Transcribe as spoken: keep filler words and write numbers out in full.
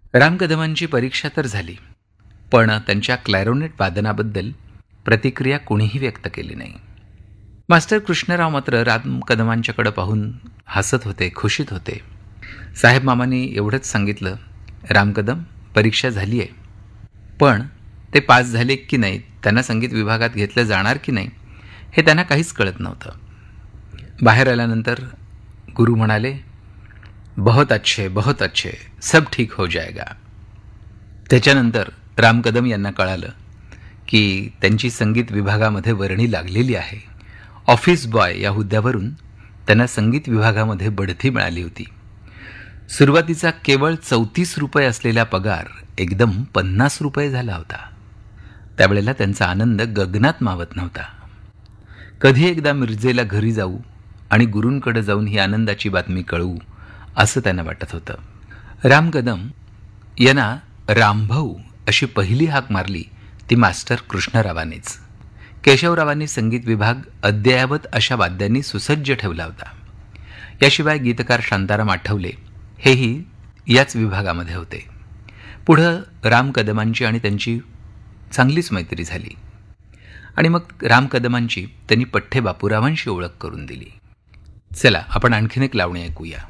राम कदमांची परीक्षा तर झाली, पण त्यांच्या क्लॅरोनेट वादनाबद्दल प्रतिक्रिया कोणीही व्यक्त केली नाही. मास्टर कृष्णराव मात्र राम कदमांच्याकडे पाहून हसत होते, खुशीत होते. साहेब मामांनी एवढंच सांगितलं, राम कदम, परीक्षा झाली आहे, पण ते पास झाले की नाही, त्यांना संगीत विभागात घेतलं जाणार की नाही, हे त्यांना काहीच कळत नव्हतं. बाहेर आल्यानंतर गुरु म्हणाले, बहुत अच्छे बहुत अच्छे, सब ठीक हो जाएगा. त्याच्यानंतर राम कदम यांना कळालं की त्यांची संगीत विभागामध्ये वर्णी लागलेली आहे. ऑफिस बॉय या हुद्द्यावरून त्यांना संगीत विभागामध्ये बढती मिळाली होती. सुरुवातीचा केवळ चौतीस रुपये असलेला पगार एकदम पन्नास रुपये झाला होता. त्यावेळेला त्यांचा आनंद गगनात मावत नव्हता. कधी एकदा मिरजेला घरी जाऊ आणि गुरूंकडे जाऊन ही आनंदाची बातमी कळवू, असं त्यांना वाटत होतं. राम कदम यांना रामभाऊ अशी पहिली हाक मारली ती मास्टर कृष्णरावांनीच. केशवरावांनी संगीत विभाग अद्ययावत अशा वाद्यांनी सुसज्ज ठेवला होता. याशिवाय गीतकार शांताराम आठवले हेही याच विभागामध्ये होते. पुढं राम कदमांची आणि त्यांची चांगलीच मैत्री झाली आणि मग राम कदमांची त्यांनी पठ्ठे बापूरावांशी ओळख करून दिली. चला आपण आणखीन एक लावणी ऐकूया.